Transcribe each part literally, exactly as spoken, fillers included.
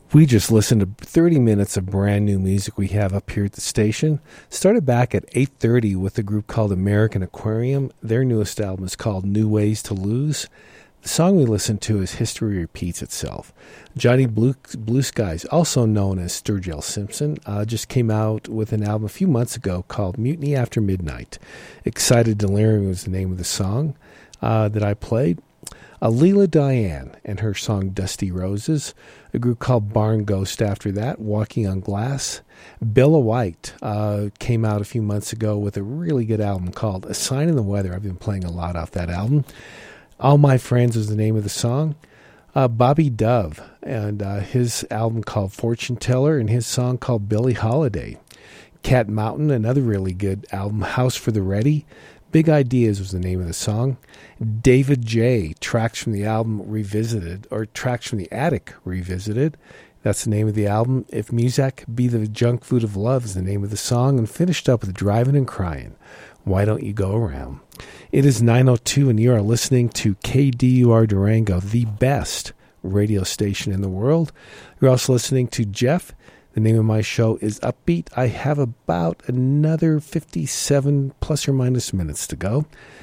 We just listened to thirty minutes of brand new music we have up here at the station. Started back at eight thirty with a group called American Aquarium. Their newest album is called New Ways to Lose. The song we listened to is History Repeats Itself. Johnny Blue, Blue Skies, also known as Sturgill Simpson, uh, just came out with an album a few months ago called Mutiny After Midnight. Excited Delirium was the name of the song uh, that I played. Uh, Leela Diane and her song Dusty Roses. A group called Barn Ghost after that, Walking on Glass. Billa White uh, came out a few months ago with a really good album called A Sign in the Weather. I've been playing a lot off that album. All My Friends is the name of the song. Uh, Bobby Dove and uh, his album called Fortune Teller and his song called Billie Holiday. Cat Mountain, another really good album, House for the Ready. Big Ideas was the name of the song. David J., tracks from the album Revisited, or tracks from the Attic Revisited. That's the name of the album. If Music Be the Junk Food of Love is the name of the song. And finished up with Driving and Crying. Why Don't You Go Around? It is nine oh two and you are listening to K D U R Durango, the best radio station in the world. You're also listening to Jeff. The name of my show is Upbeat. I have about another fifty-seven plus or minus minutes to go.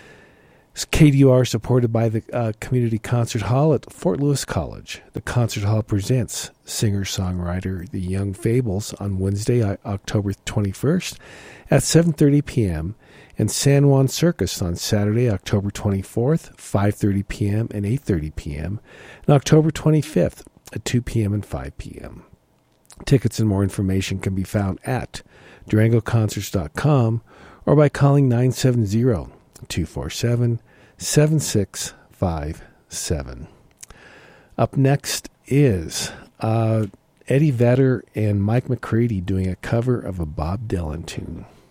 K D U R supported by the uh, Community Concert Hall at Fort Lewis College. The Concert Hall presents singer-songwriter The Young Fables on Wednesday, October twenty-first at seven thirty p.m. and San Juan Circus on Saturday, October twenty-fourth, five thirty p.m. and eight thirty p.m. and October twenty-fifth at two p.m. and five p.m. Tickets and more information can be found at durango concerts dot com or by calling nine seven zero, two four seven, seven six five seven. Up next is uh, Eddie Vedder and Mike McCready doing a cover of a Bob Dylan tune.